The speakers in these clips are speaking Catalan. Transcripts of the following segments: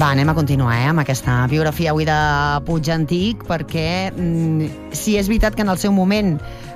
Va, anem a continuar amb aquesta biografia avui de Puig Antic, perquè sí, és veritat que en el seu moment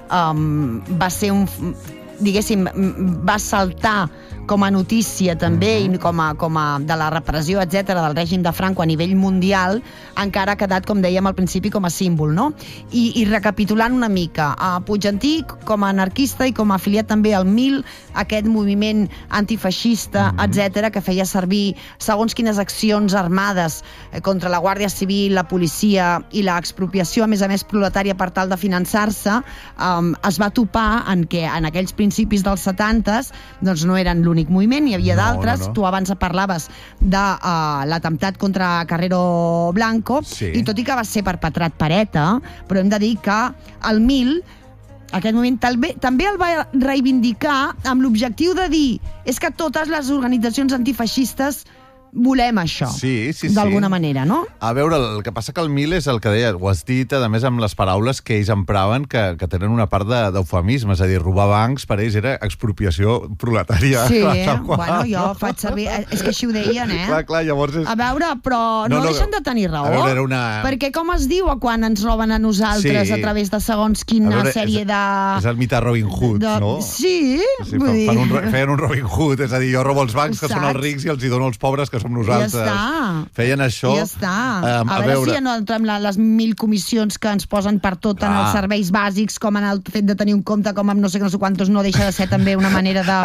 va ser diguéssim, va saltar com a notícia també i com a de la repressió, etc del règim de Franco a nivell mundial, encara ha quedat, com dèiem al principi, com a símbol, no? I recapitulant una mica, Puig Antic com a anarquista i com a afiliat també al MIL, aquest moviment antifeixista, etc, que feia servir segons quines accions armades contra la Guàrdia Civil, la policia i l'expropiació, a més proletària, per tal de finançar-se, es va topar en què en aquells principis dels 70s doncs no eren l'únic moviment, hi havia d'altres. No. Tu abans parlaves de l'atemptat contra Carrero Blanco, sí. I tot i que va ser perpetrat per ETA, però hem de dir que el MIL, aquest moment també el va reivindicar amb l'objectiu de dir és que totes les organitzacions antifeixistes volem això, d'alguna manera, no? A veure, el que passa que el MIL és el que deia, ho has dit, a més, amb les paraules que ells empraven, que tenen una part d'eufemisme, és a dir, robar bancs per ells era expropiació proletària. Sí, bueno, jo faig servir... És que així ho deien, Clar, llavors és... A veure, però no deixen de tenir raó. A veure, era una... Perquè com es diu quan ens roben a nosaltres a través de segons quina sèrie de... És el mite Robin Hood, no? Sí. Feien un Robin Hood, és a dir, jo robo els bancs que són els rics i els hi dono als pobres que som nosaltres. Ja està. Feien això. Ja està. A veure si no entrem les 1.000 comissions que ens posen per tot en els serveis bàsics, com en el fet de tenir un compte, com amb no sé quantos, no deixa de ser també una manera de...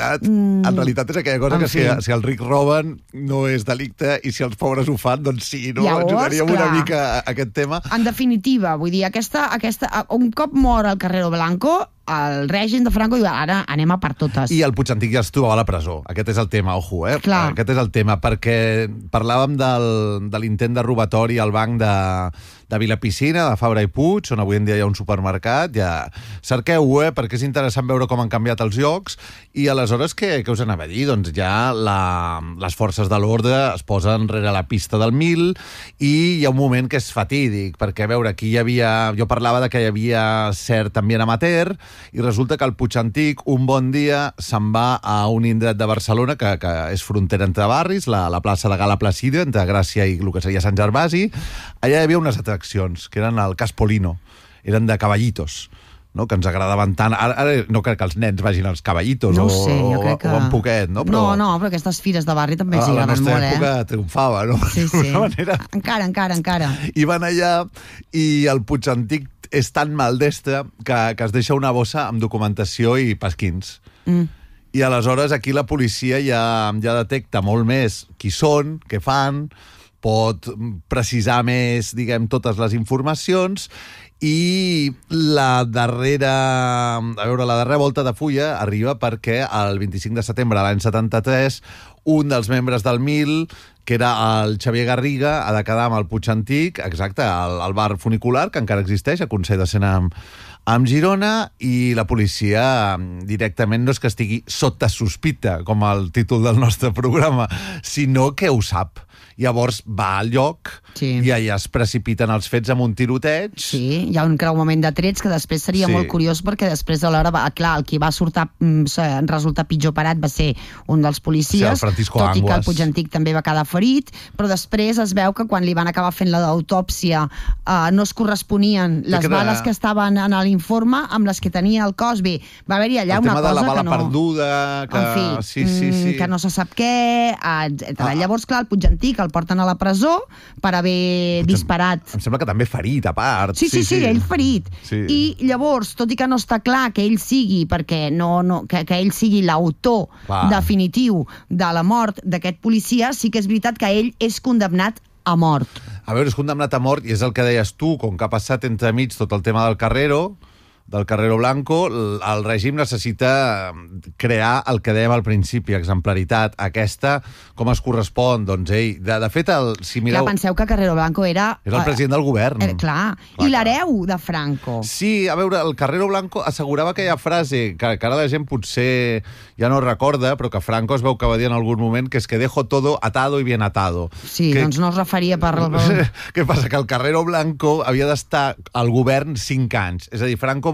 En realitat és aquella cosa que si els rics roben no és delicte i si els pobres ho fan, doncs sí, no? Ajudaríem una mica a aquest tema. En definitiva, vull dir, un cop mor el Carrero Blanco, el règim de Franco diu, ara anem a per totes. I el Puig Antic ja es trobava a la presó. Aquest és el tema, ojo, Clar. Aquest és el tema, perquè parlàvem de l'intent de robatori al banc de Vilapicina, de Fabra i Puig, on avui en dia hi ha un supermercat. Ja cerqueu-ho, perquè és interessant veure com han canviat els llocs. I aleshores, què us anava a dir? Doncs ja les forces de l'ordre es posen rere la pista del MIL i hi ha un moment que és fatídic, perquè, a veure, aquí hi havia... Jo parlava de que hi havia cert ambient amateur, i resulta que el Puig Antic un bon dia se'n va a un indret de Barcelona que és frontera entre barris, la plaça de Gala Placida, entre Gràcia i el que seria Sant Gervasi. Allà hi havia unes atraccions, que eren el Caspolino, eren de caballitos, no? Que ens agradaven tant. Ara no crec que els nens vagin als caballitos, no ho sé, jo crec que... o en poquet, no? Però... No, però aquestes fires de barri també s'hi agraden molt, A la nostra època triomfava, no? Sí. Encara. I van allà i el Puig Antic és tan maldestre que es deixa una bossa amb documentació i pasquins. I aleshores aquí la policia ja detecta molt més qui són, què fan, pot precisar més, diguem, totes les informacions, i la darrera volta de fulla arriba perquè el 25 de setembre de l'any 73 un dels membres del MIL, que era el Xavier Garriga, ha de quedar amb el Puig Antic, exacte, al bar funicular, que encara existeix, a Consell de Cent amb Girona, i la policia directament no és que estigui sota sospita, com el títol del nostre programa, sinó que ho sap. Llavors va al lloc i allà es precipiten els fets amb un tiroteig. Sí, hi ha un creuament de trets que després seria molt curiós, perquè després de l'hora, clar, el qui va resultar pitjor parat va ser un dels policies, tot i que el Puig Antic també va quedar ferit, però després es veu que quan li van acabar fent l'autòpsia no es corresponien les bales que estaven en l'informe amb les que tenia el cos. Bé, va haver-hi allà una cosa que no... El tema de la bala perduda, que... En fi, que no se sap què, etc. Llavors, clar, el Puig Antic el porten a la presó per haver disparat. Em sembla que també ferit, a part. Sí, ell ferit. Sí. I llavors, tot i que no està clar que ell sigui, perquè que ell sigui l'autor definitiu de la mort d'aquest policia, sí que és veritat que ell és condemnat a mort. A veure, és condemnat a mort, i és el que deies tu, com que ha passat entremig tot el tema del Carrero Blanco, el règim necessita crear el que dèiem al principi, exemplaritat. Aquesta, com es correspon? Doncs, de fet, si mireu... Clar, penseu que Carrero Blanco era el president del govern. Clar, i l'hereu de Franco. Sí, a veure, el Carrero Blanco assegurava aquella frase, que ara la gent potser ja no recorda, però que Franco es veu que va dir en algun moment, que és que dejo todo atado y bien atado. Sí, doncs no es referia per... Què passa? Que el Carrero Blanco havia d'estar al govern 5 anys. És a dir, Franco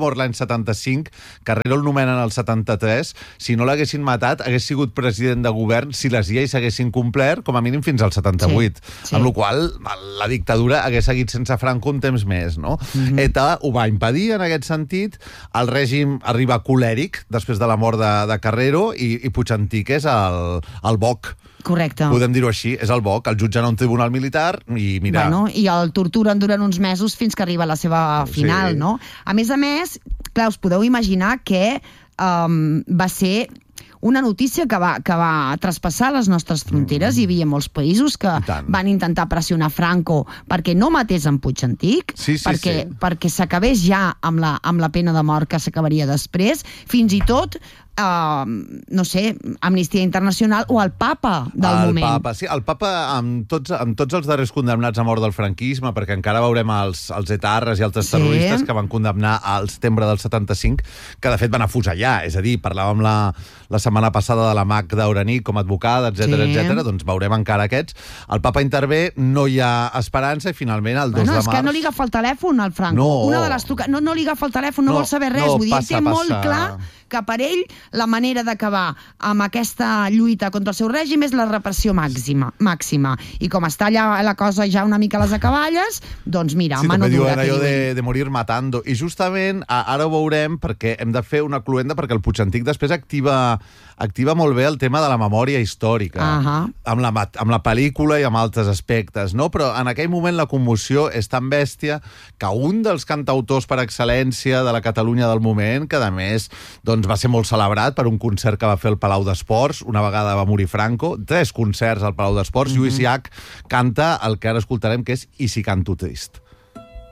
mort l'any 75, Carrero el nomenen el 73, si no l'haguessin matat, hagués sigut president de govern si les lleis s'haguessin complert, com a mínim fins al 78. Sí. Amb la qual la dictadura hagués seguit sense Franco un temps més, no? ETA ho va impedir en aquest sentit, el règim arriba colèric després de la mort de Carrero i Puig-Antich és el boc. Correcte. Podem dir-ho així, és el boc, el jutgen a un tribunal militar i mira... Bueno, i el torturen durant uns mesos fins que arriba a la seva final, no? A més, clar, us podeu imaginar que va ser una notícia que va traspassar les nostres fronteres. Hi havia molts països que van intentar pressionar Franco perquè no matés en Puig-Antich, perquè s'acabés ja amb la pena de mort que s'acabaria després, fins i tot no sé, Amnistia Internacional o el papa del moment. El papa amb tots els darrers condemnats a mort del franquisme, perquè encara veurem els etarres i altres terroristes que van condemnar al setembre del 75, que de fet van afusellar, és a dir, parlàvem la setmana passada de la Magda Urani com a advocada, etc. Doncs veurem encara aquests. El papa intervé, no hi ha esperança i finalment el 2 de març... És que no li agafa el telèfon al Franco. Una de les no li agafa el telèfon, no vol saber res. Vull dir, té molt clar que per ell la manera d'acabar amb aquesta lluita contra el seu règim és la repressió màxima. I com està allà la cosa ja una mica a les acaballes, doncs mira, mano dura. Sí, també diuen allò de morir matando. I justament ara ho veurem perquè hem de fer una cluenda perquè el Puig-Antich després activa molt bé el tema de la memòria històrica, amb la pel·lícula i amb altres aspectes, no? Però en aquell moment la commoció és tan bèstia que un dels cantautors per excel·lència de la Catalunya del moment, que a més va ser molt celebrat per un concert que va fer al Palau d'Esports, una vegada va morir Franco, 3 concerts al Palau d'Esports, Lluís Llach canta el que ara escoltarem, que és I si canto trist.